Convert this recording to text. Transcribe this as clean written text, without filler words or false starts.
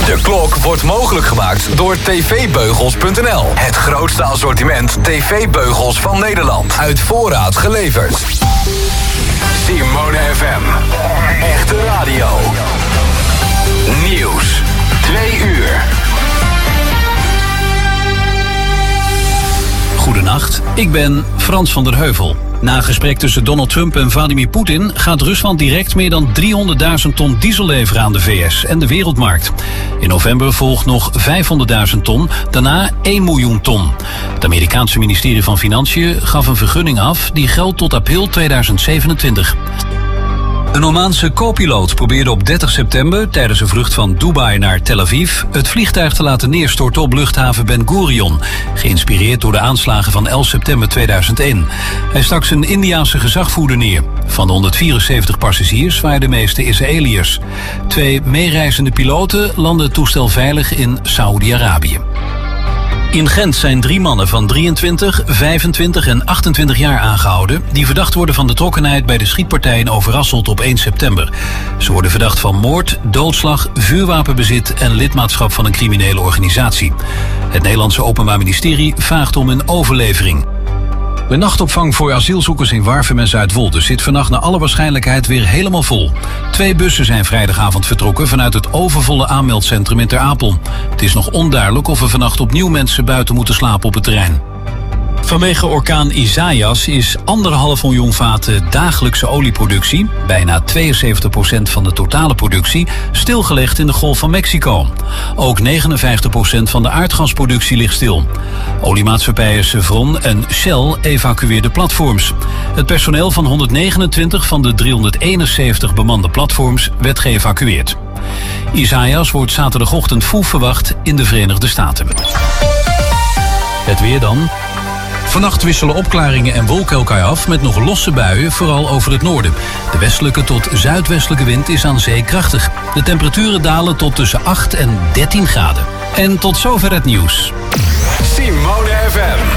De klok wordt mogelijk gemaakt door tvbeugels.nl. Het grootste assortiment tv-beugels van Nederland. Uit voorraad geleverd. Simone FM. Echte radio. Nieuws. 2 uur. Goedenacht, ik ben Frans van der Heuvel. Na een gesprek tussen Donald Trump en Vladimir Poetin gaat Rusland direct meer dan 300.000 ton diesel leveren aan de VS en de wereldmarkt. In november volgt nog 500.000 ton, daarna 1 miljoen ton. Het Amerikaanse ministerie van Financiën gaf een vergunning af die geldt tot april 2027. Een Omaanse co-piloot probeerde op 30 september tijdens een vlucht van Dubai naar Tel Aviv het vliegtuig te laten neerstorten op luchthaven Ben Gurion, geïnspireerd door de aanslagen van 11 september 2001. Hij stak zijn Indiase gezagvoerder neer. Van de 174 passagiers waren de meeste Israëliërs. 2 meereizende piloten landden het toestel veilig in Saoedi-Arabië. In Gent zijn 3 mannen van 23, 25 en 28 jaar aangehouden die verdacht worden van betrokkenheid bij de schietpartij in Overasselt op 1 september. Ze worden verdacht van moord, doodslag, vuurwapenbezit en lidmaatschap van een criminele organisatie. Het Nederlandse Openbaar Ministerie vraagt om een overlevering. De nachtopvang voor asielzoekers in Warffum en Zuidwolde zit vannacht naar alle waarschijnlijkheid weer helemaal vol. 2 bussen zijn vrijdagavond vertrokken vanuit het overvolle aanmeldcentrum in Ter Apel. Het is nog onduidelijk of er vannacht opnieuw mensen buiten moeten slapen op het terrein. Vanwege orkaan Isaias is 1,5 miljoen vaten dagelijkse olieproductie, bijna 72% van de totale productie, stilgelegd in de Golf van Mexico. Ook 59% van de aardgasproductie ligt stil. Oliemaatschappijen Chevron en Shell evacueerden platforms. Het personeel van 129 van de 371 bemande platforms werd geëvacueerd. Isaias wordt zaterdagochtend vroeg verwacht in de Verenigde Staten. Het weer dan. Vannacht wisselen opklaringen en wolken elkaar af met nog losse buien, vooral over het noorden. De westelijke tot zuidwestelijke wind is aan zee krachtig. De temperaturen dalen tot tussen 8 en 13 graden. En tot zover het nieuws. Simone FM.